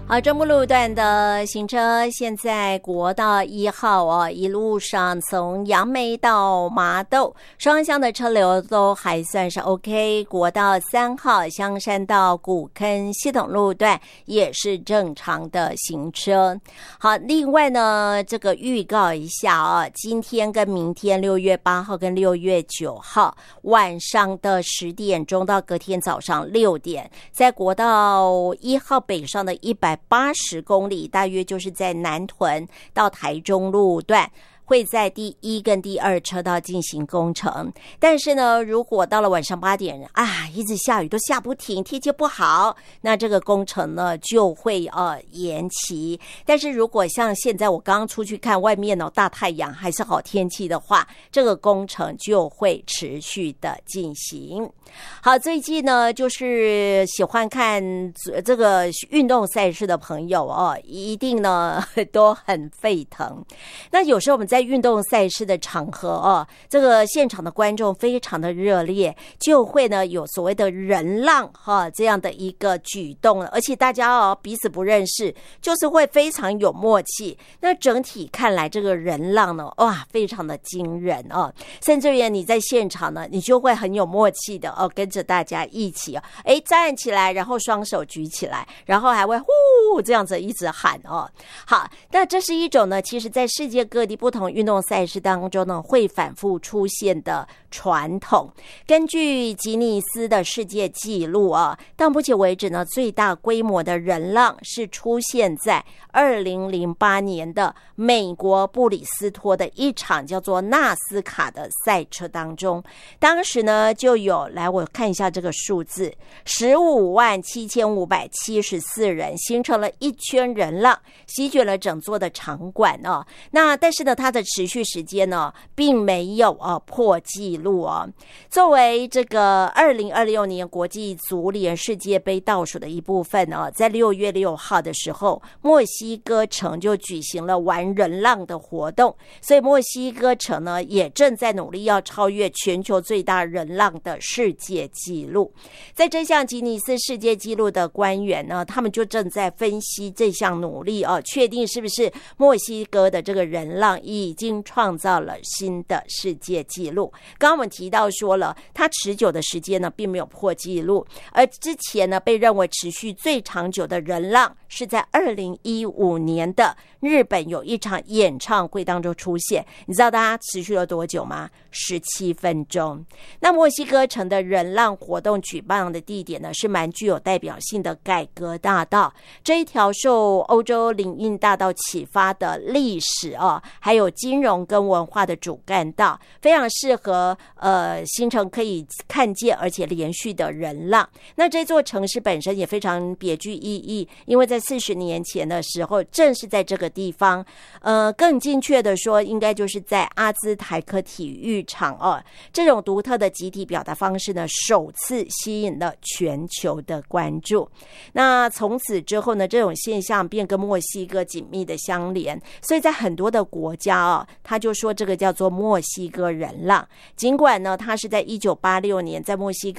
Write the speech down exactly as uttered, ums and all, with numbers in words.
好，中部路段的行车现在国道一号哦，一路上从杨梅到麻豆双向的车流都还算是 OK。国道三号香山到古坑系统路段也是正常的行车。好，另外呢，这个预告一下啊，今天跟明天六月八号跟六月九号晚上的十点钟到隔天早上六点，在国道一号北上的一百八十公里，大约就是在南屯到台中路段，会在第一跟第二车道进行工程。但是呢，如果到了晚上八点啊，一直下雨都下不停，天气不好，那这个工程呢就会呃延期。但是如果像现在我刚刚出去看外面哦，大太阳还是好天气的话，这个工程就会持续的进行。好，最近呢，就是喜欢看这个运动赛事的朋友哦，一定呢都很沸腾。那有时候我们在运动赛事的场合哦，这个现场的观众非常的热烈，就会呢有所谓的人浪哈、哦、这样的一个举动，而且大家哦彼此不认识，就是会非常有默契。那整体看来，这个人浪呢，哇，非常的惊人哦，甚至于你在现场呢，你就会很有默契的哦，跟着大家一起哦，哎站起来，然后双手举起来，然后还会呼这样子一直喊哦。好，那这是一种呢，其实在世界各地不同运动赛事当中呢，会反复出现的传统。根据吉尼斯的世界纪录啊，到目前为止呢，最大规模的人浪是出现在二零零八年的美国布里斯托的一场叫做纳斯卡的赛车当中。当时呢，就有来我看一下这个数字，十五万七千五百七十四人形成了一圈人浪，席卷了整座的场馆哦。那但是呢，它的持续时间呢，并没有呃破纪录哦。作为这个二零二六年国际足联世界杯倒数的一部分呢、哦，在六月六号的时候，墨西哥城就举行了玩人浪的活动，所以墨西哥城呢也正在努力要超越全球最大人浪的世界纪录。在这项吉尼斯世界纪录的官员呢，他们就正在分析这项努力哦，确定是不是墨西哥的这个人浪已经创造了新的世界纪录。刚刚我们提到说了，它持久的时间呢并没有破纪录，而之前呢被认为持续最长久的人浪是在二零一五年的日本有一场演唱会当中出现。你知道它持续了多久吗？十七分钟。那墨西哥城的人浪活动举办的地点呢，是蛮具有代表性的改革大道。这一条受欧洲领运大道启发的历史哦，还有金融跟文化的主干道，非常适合呃形成可以看见而且连续的人浪。那这座城市本身也非常别具意义，因为在四十年前的时候，正是在这个地方，呃，更精确的说，应该就是在阿兹台克体育场哦。这种独特的集体表达方式呢，首次吸引了全球的关注。那从此之后呢，这种现象便跟墨西哥紧密的相连，所以在很多的国家哦，他就说这个叫做墨西哥人浪。尽管呢，它是在一九八六年在墨西哥